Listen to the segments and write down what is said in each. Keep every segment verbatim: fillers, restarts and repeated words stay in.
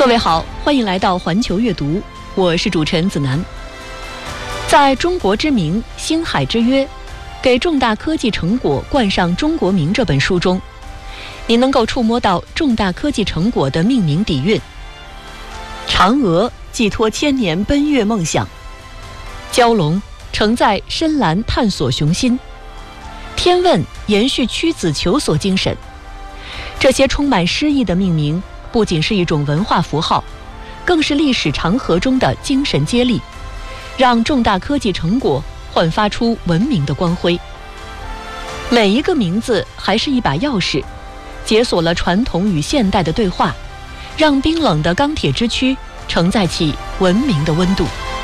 各位好，欢迎来到环球阅读，我是主持人子楠。在中国之名，星海之约，给重大科技成果冠上中国名这本书中，你能够触摸到重大科技成果的命名底蕴。嫦娥寄托千年奔月梦想，蛟龙承载深蓝探索雄心，天问延续屈子求索精神。这些充满诗意的命名，不仅是一种文化符号，更是历史长河中的精神接力，让重大科技成果焕发出文明的光辉。每一个名字还是一把钥匙，解锁了传统与现代的对话，让冰冷的钢铁之躯承载起文明的温度。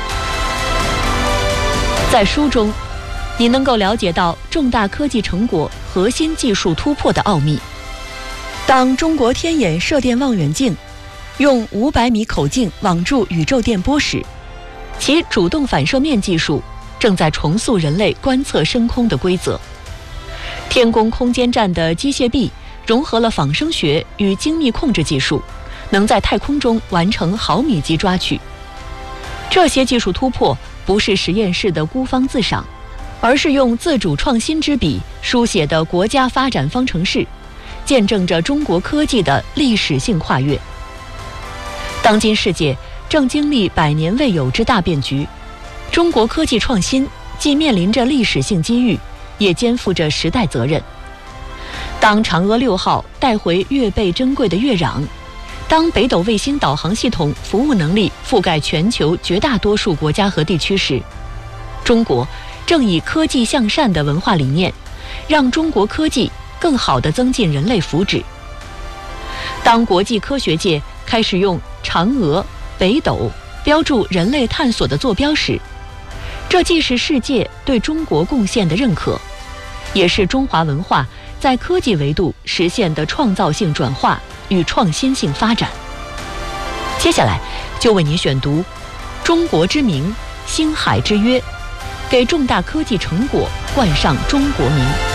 在书中，你能够了解到重大科技成果核心技术突破的奥秘。当中国天眼射电望远镜用五百米口径网住宇宙电波时，其主动反射面技术正在重塑人类观测深空的规则。天宫空间站的机械臂融合了仿生学与精密控制技术，能在太空中完成毫米级抓取。这些技术突破不是实验室的孤芳自赏，而是用自主创新之笔书写的国家发展方程式，见证着中国科技的历史性跨越。当今世界正经历百年未有之大变局，中国科技创新既面临着历史性机遇，也肩负着时代责任。当嫦娥六号带回月贝珍贵的月壤，当北斗卫星导航系统服务能力覆盖全球绝大多数国家和地区时，中国正以科技向善的文化理念，让中国科技更好地增进人类福祉。当国际科学界开始用嫦娥、北斗标注人类探索的坐标时，这既是世界对中国贡献的认可，也是中华文化在科技维度实现的创造性转化与创新性发展。接下来就为您选读《中国之名，星海之约》，给重大科技成果冠上中国名。